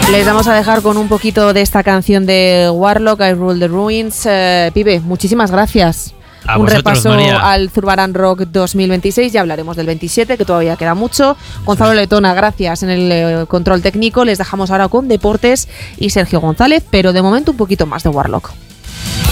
Les vamos a dejar con un poquito de esta canción de Warlock, I Rule the Ruins. Pibe, muchísimas gracias. A un vosotros, repaso María. al Zurbarán Rock 2026, ya hablaremos del 27, que todavía queda mucho. Gonzalo Letona, gracias en el control técnico. Les dejamos ahora con Deportes y Sergio González, pero de momento un poquito más de Warlock.